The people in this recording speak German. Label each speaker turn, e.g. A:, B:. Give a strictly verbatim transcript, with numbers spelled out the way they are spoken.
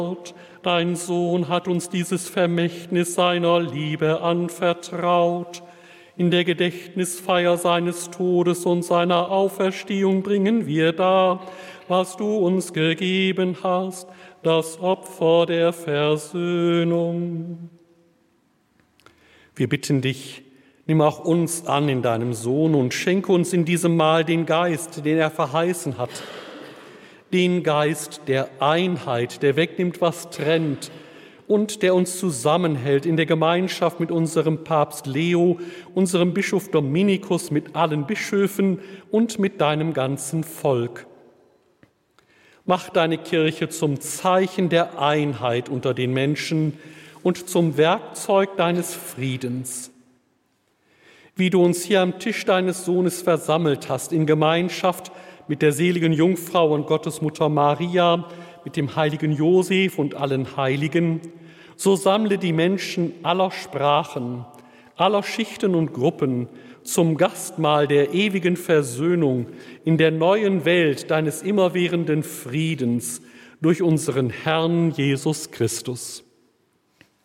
A: Dein Sohn hat uns dieses Vermächtnis seiner Liebe anvertraut. In der Gedächtnisfeier seines Todes und seiner Auferstehung bringen wir dar, was du uns gegeben hast, das Opfer der Versöhnung. Wir bitten dich, nimm auch uns an in deinem Sohn und schenke uns in diesem Mahl den Geist, den er verheißen hat, den Geist der Einheit, der wegnimmt, was trennt und der uns zusammenhält in der Gemeinschaft mit unserem Papst Leo, unserem Bischof Dominikus, mit allen Bischöfen und mit deinem ganzen Volk. Mach deine Kirche zum Zeichen der Einheit unter den Menschen und zum Werkzeug deines Friedens. Wie du uns hier am Tisch deines Sohnes versammelt hast, in Gemeinschaft mit der seligen Jungfrau und Gottesmutter Maria, mit dem heiligen Josef und allen Heiligen, so sammle die Menschen aller Sprachen, aller Schichten und Gruppen zum Gastmahl der ewigen Versöhnung in der neuen Welt deines immerwährenden Friedens durch unseren Herrn Jesus Christus.